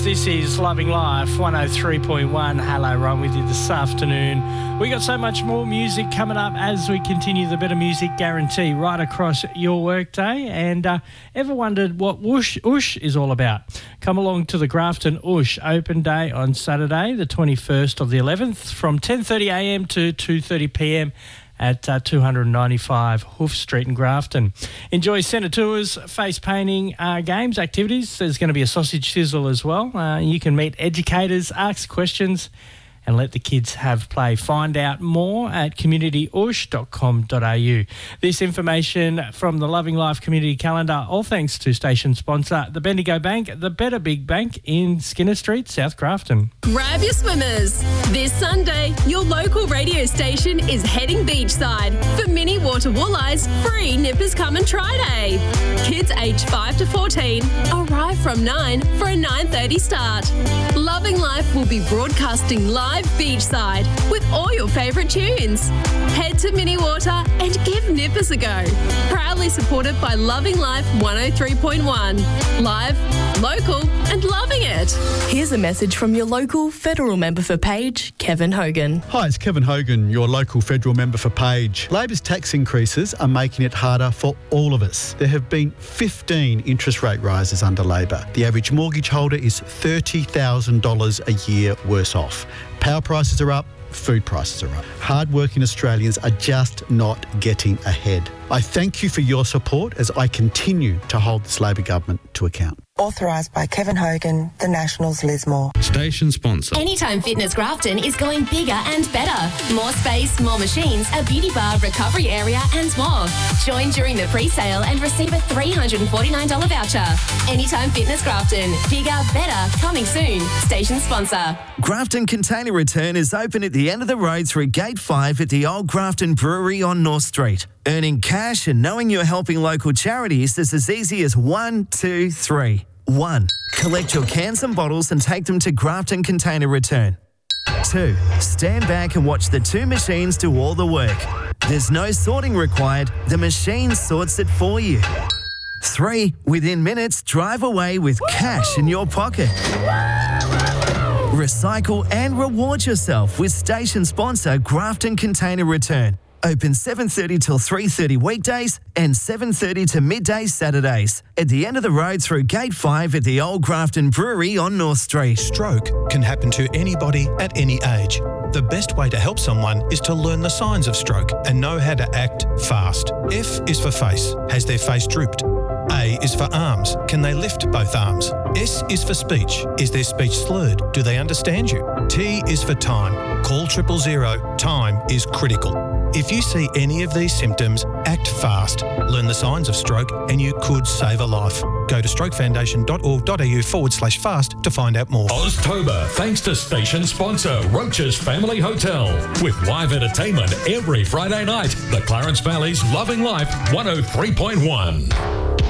This is Loving Life 103.1. Hello, Ron with you this afternoon. We got so much more music coming up as we continue the Better Music Guarantee right across your workday. And ever wondered what Oosh is all about? Come along to the Grafton Oosh Open Day on Saturday, the 21st of the 11th, from 10:30am to 2:30pm. At 295 Hoof Street in Grafton. Enjoy centre tours, face painting, games, activities. There's going to be a sausage sizzle as well. You can meet educators, ask questions and let the kids have play. Find out more at communityorsh.com.au. This information from the Loving Life Community Calendar, all thanks to station sponsor, the Bendigo Bank, the Better Big Bank in Skinner Street, South Grafton. Grab your swimmers. This Sunday, your local radio station is heading beachside for mini water walleyes free Nippers Come and Try Day. Kids aged 5 to 14 arrive from 9 for a 9:30 start. Loving Life will be broadcasting live beachside with all your favourite tunes. Head to Mini Water and give Nippers a go. Proudly supported by Loving Life 103.1. Live, local and loving it. Here's a message from your local federal member for Page, Kevin Hogan. Hi, it's Kevin Hogan, your local federal member for Page. Labor's tax increases are making it harder for all of us. There have been 15 interest rate rises under Labor. The average mortgage holder is $30,000 a year worse off. Power prices are up, food prices are up. Hard-working Australians are just not getting ahead. I thank you for your support as I continue to hold this Labor government to account. Authorised by Kevin Hogan, the Nationals Lismore. Station sponsor. Anytime Fitness Grafton is going bigger and better. More space, more machines, a beauty bar, recovery area and more. Join during the pre-sale and receive a $349 voucher. Anytime Fitness Grafton. Bigger, better, coming soon. Station sponsor. Grafton Container Return is open at the end of the road through Gate 5 at the Old Grafton Brewery on North Street. Earning cash and knowing you're helping local charities is as easy as 1, 2, 3. 1. Collect your cans and bottles and take them to Grafton Container Return. 2. Stand back and watch the two machines do all the work. There's no sorting required. The machine sorts it for you. 3. Within minutes, drive away with cash in your pocket. Recycle and reward yourself with station sponsor Grafton Container Return. Open 7:30 till 3:30 weekdays and 7:30 to midday Saturdays. At the end of the road through Gate 5 at the Old Grafton Brewery on North Street. Stroke can happen to anybody at any age. The best way to help someone is to learn the signs of stroke and know how to act fast. F is for face. Has their face drooped? A is for arms. Can they lift both arms? S is for speech. Is their speech slurred? Do they understand you? T is for time. Call 000. Time is critical. If you see any of these symptoms, act fast. Learn the signs of stroke and you could save a life. Go to strokefoundation.org.au/fast to find out more. Oztober, thanks to station sponsor Roach's Family Hotel. With live entertainment every Friday night. The Clarence Valley's Loving Life 103.1.